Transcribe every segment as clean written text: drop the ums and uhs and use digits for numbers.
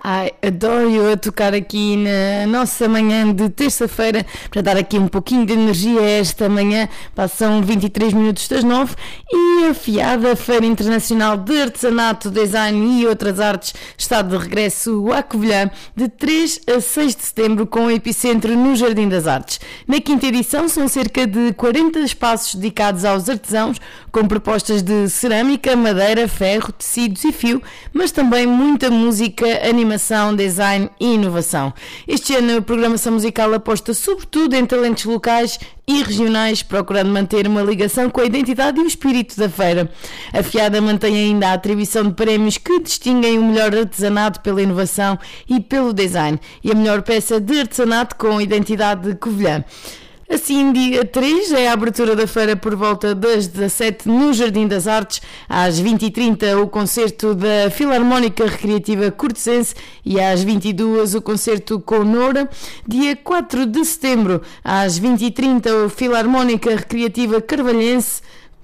Ai, adoro a tocar aqui na nossa manhã de terça-feira para dar aqui um pouquinho de energia a esta manhã. Passam 23 minutos das 9 e a FIADA, Feira Internacional de Artesanato, Design e Outras Artes, está de regresso à Covilhã de 3 a 6 de setembro com o epicentro no Jardim das Artes. Na quinta edição são cerca de 40 espaços dedicados aos artesãos com propostas de cerâmica, madeira, ferro, tecidos e fio, mas também muita música, animação, design e inovação. Este ano a programação musical aposta sobretudo em talentos locais e regionais, procurando manter uma ligação com a identidade e o espírito da feira. A FIADA mantém ainda a atribuição de prémios que distinguem o melhor artesanato pela inovação e pelo design e a melhor peça de artesanato com identidade de Covilhã. Assim, dia 3 é a abertura da feira por volta das 17 no Jardim das Artes. Às 20h30 o concerto da Filarmónica Recreativa Cortesense e às 22h o concerto com Noura. Dia 4 de setembro às 20h30 a Filarmónica Recreativa Carvalhense.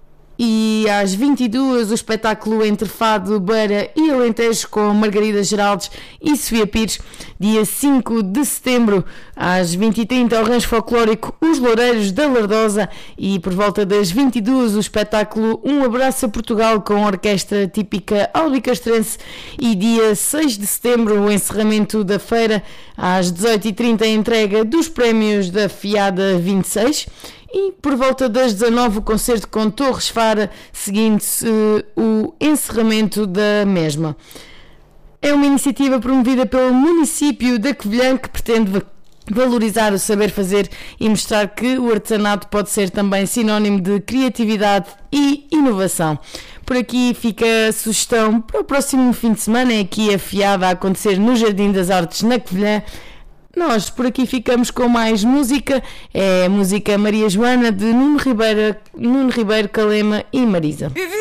E às 22h o espetáculo entre Fado, Beira e Alentejo com Margarida Geraldes e Sofia Pires. Dia 5 de setembro às 20h30 o rancho folclórico Os Loureiros da Lardosa e por volta das 22h o espetáculo Um Abraço a Portugal com a orquestra típica albicastrense. E dia 6 de setembro o encerramento da feira às 18h30 a entrega dos prémios da FIADA 26. E por volta das 19h o concerto com Torres Fara, seguindo-se o encerramento da mesma. É uma iniciativa promovida pelo município da Covilhã que pretende valorizar o saber fazer e mostrar que o artesanato pode ser também sinónimo de criatividade e inovação. Por aqui fica a sugestão para o próximo fim de semana, é aqui a FIADA a acontecer no Jardim das Artes na Covilhã. Nós por aqui ficamos com mais música, é a música Maria Joana de Nuno Ribeiro, Calema e Marisa.